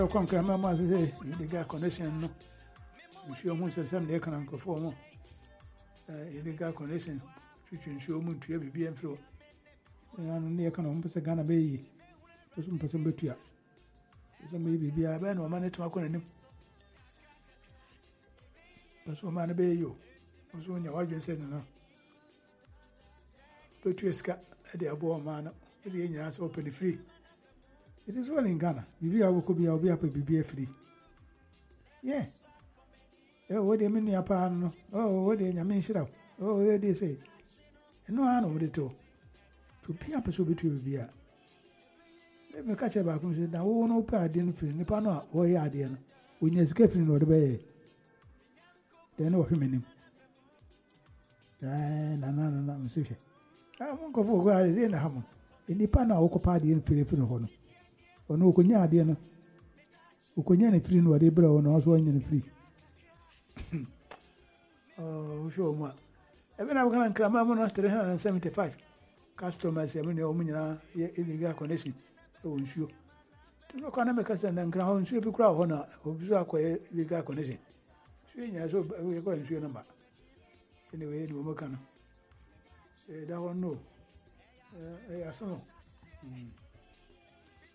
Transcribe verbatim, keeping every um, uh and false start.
Come, come, I say, you got connection. No, you show me some day can uncle for more. You got connection. You show me to be and flow. And near can almost a gun bay. Some person between. Some maybe be a band or money to my connection. That's what man obey you. Was when your audience said no. But you scat at the above man, the Indians open free. It is well in Ghana. Maybe I will be I'll be up with be free. Yeah. Oh, what do you mean, your pan? Oh, what do you mean, shut up? Oh, where they say. And no, I know what it all. To be up so between be a. Let me catch a back and say, now, oh, no, I didn't feel the panel or ya, dear. When you're scaffing or the bay. Then, no, him. Ah, no, no, no, no, Monsieur. I won't go for where is in the hammer. In the panel, occupied in Philip. Ono okunya ade no okunya ne free no ade bra ono also anya ne free oh show ma ebe na bukana nkrama mo no three hundred seventy-five customers ebe ne omunyina illegal connection e wonsuo tino kwa na meka se na nkra ho nsuo bi kura ho na obiso akoye illegal connection suo nya so e ko nsuo no ma anyway ni mo kana e da ho no e asono mm